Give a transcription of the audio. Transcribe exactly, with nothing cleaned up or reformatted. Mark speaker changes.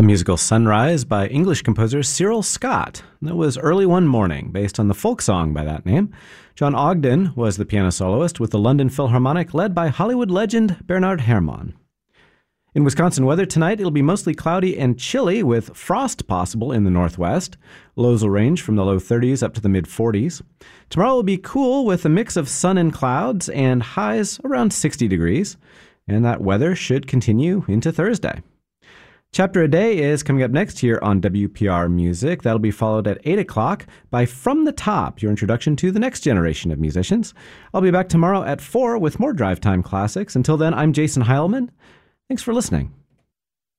Speaker 1: Musical Sunrise by English composer Cyril Scott. That was Early One Morning, based on the folk song by that name. John Ogden was the piano soloist with the London Philharmonic, led by Hollywood legend Bernard Herrmann. In Wisconsin weather tonight, it'll be mostly cloudy and chilly with frost possible in the northwest. Lows will range from the low thirties up to the mid forties. Tomorrow will be cool with a mix of sun and clouds and highs around sixty degrees. And that weather should continue into Thursday. Chapter a Day is coming up next here on W P R Music. That'll be followed at eight o'clock by From the Top, your introduction to the next generation of musicians. I'll be back tomorrow at four with more Drive Time Classics. Until then, I'm Jason Heilman. Thanks for listening.